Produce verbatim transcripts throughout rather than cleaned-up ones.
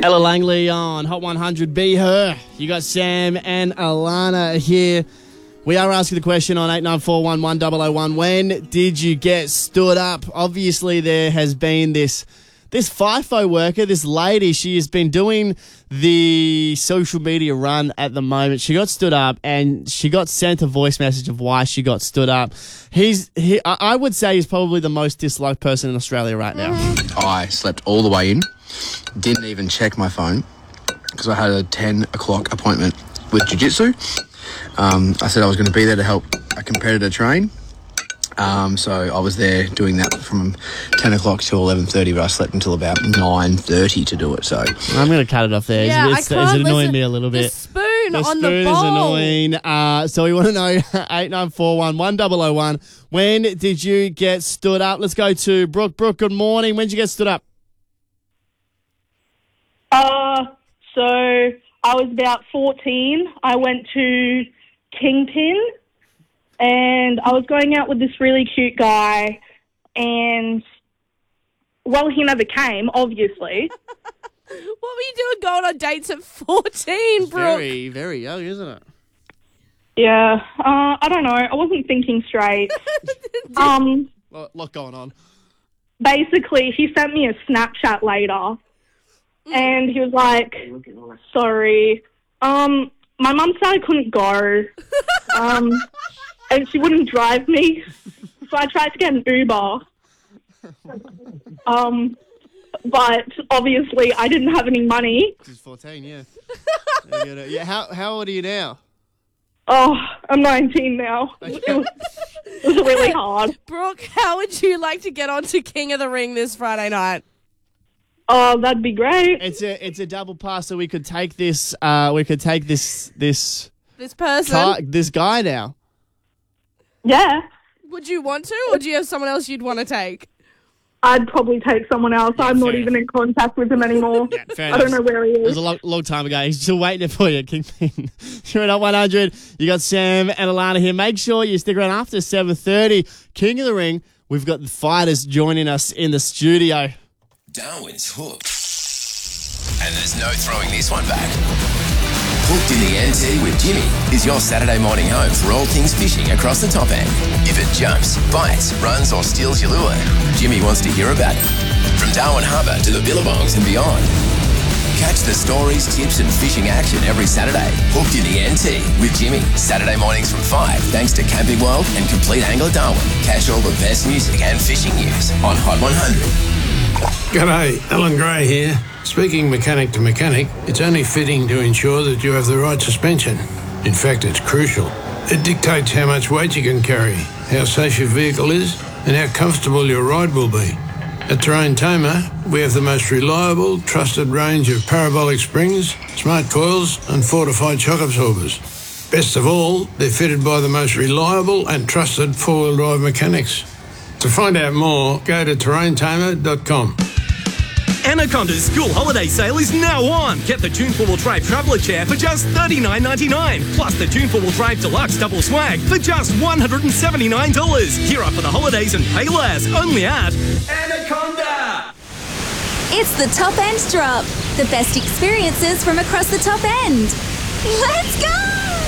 Ella Langley on Hot one hundred. Be her. You got Sam and Alana here. We are asking the question on eight nine four one one zero zero one. When did you get stood up? Obviously, there has been this this FIFO worker, this lady. She has been doing the social media run at the moment. She got stood up and she got sent a voice message of why she got stood up. He's, he, I would say he's probably the most disliked person in Australia right now. I slept all the way in. Didn't even check my phone because I had a ten o'clock appointment with jiu-jitsu. Um, I said I was going to be there to help a competitor train. Um, so I was there doing that from ten o'clock till eleven thirty, but I slept until about nine thirty to do it. So I'm going to cut it off there. Yeah, it's, I it's, can't it's annoying listen. me a little bit. The spoon The on spoon the bowl. is annoying. Uh, so we want to know eight nine four one one zero zero one. When did you get stood up? Let's go to Brooke. Brooke, good morning. When did you get stood up? Uh, so I was about fourteen. I went to Kingpin and I was going out with this really cute guy and, well, he never came, obviously. What were you doing going on dates at fourteen, Brooke? Very, very young, isn't it? Yeah, uh, I don't know. I wasn't thinking straight. um, A lot going on. Basically, he sent me a Snapchat later and he was like, sorry, um, my mum said I couldn't go, um, and she wouldn't drive me, so I tried to get an Uber, um, but obviously I didn't have any money. She's fourteen, yeah. You gotta- yeah. How how old are you now? Oh, I'm nineteen now. It was, it was really hard. Brooke, how would you like to get on to King of the Ring this Friday night? Oh, that'd be great. It's a it's a double pass, so we could take this. Uh, we could take this this This person? car, this guy now. Yeah, Would you want to, or do you have someone else you'd want to take? I'd probably take someone else. I'm not fair. even in contact with him anymore. Yeah, fair I don't know enough. where he It was is. a long, long time ago. He's still waiting for you, Kingpin. You're at one hundred. You got Sam and Alana here. Make sure you stick around after seven thirty. King of the Ring. We've got the fighters joining us in the studio. Darwin's hooked. And there's no throwing this one back. Hooked in the N T with Jimmy is your Saturday morning home for all things fishing across the top end. If it jumps, bites, runs or steals your lure, Jimmy wants to hear about it. From Darwin Harbour to the Billabongs and beyond. Catch the stories, tips and fishing action every Saturday. Hooked in the N T with Jimmy. Saturday mornings from five thanks to Camping World and Complete Angler Darwin. Catch all the best music and fishing news on Hot one hundred. G'day, Alan Gray here. Speaking mechanic to mechanic, it's only fitting to ensure that you have the right suspension. In fact, it's crucial. It dictates how much weight you can carry, how safe your vehicle is, and how comfortable your ride will be. At Terrain Tamer, we have the most reliable, trusted range of parabolic springs, smart coils, and fortified shock absorbers. Best of all, they're fitted by the most reliable and trusted four-wheel drive mechanics. To find out more, go to terrain tamer dot com. Anaconda's school holiday sale is now on. Get the Tune four-wheel drive traveller chair for just thirty-nine ninety-nine, plus the Tune four-wheel drive deluxe double swag for just one hundred seventy-nine dollars. Gear up for the holidays and pay less, only at Anaconda. It's the Top End Drop. The best experiences from across the top end. Let's go!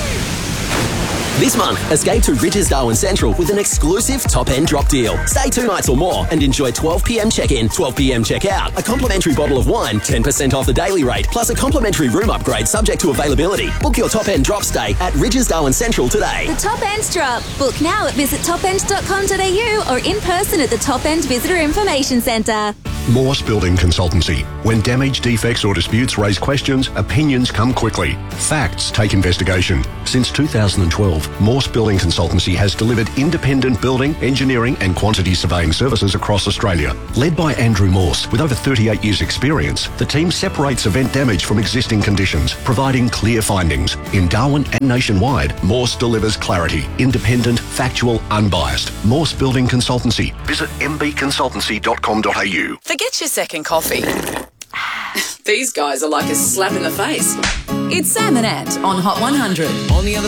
This month, escape to Ridges Darwin Central with an exclusive top-end drop deal. Stay two nights or more and enjoy twelve p m check-in, twelve p m check-out, a complimentary bottle of wine, ten percent off the daily rate, plus a complimentary room upgrade subject to availability. Book your top-end drop stay at Ridges Darwin Central today. The Top End Drop. Book now at visit top end dot com dot a u or in person at the Top End Visitor Information Centre. Morse Building Consultancy. When damage, defects or disputes raise questions, opinions come quickly. Facts take investigation. Since two thousand twelve, Morse Building Consultancy has delivered independent building, engineering and quantity surveying services across Australia. Led by Andrew Morse, with over thirty-eight years experience, the team separates event damage from existing conditions, providing clear findings. In Darwin and nationwide, Morse delivers clarity, independent, factual, unbiased. Morse Building Consultancy. Visit m b consultancy dot com dot a u. Forget your second coffee. These guys are like a slap in the face. It's Sam and Ant on Hot one hundred. On the other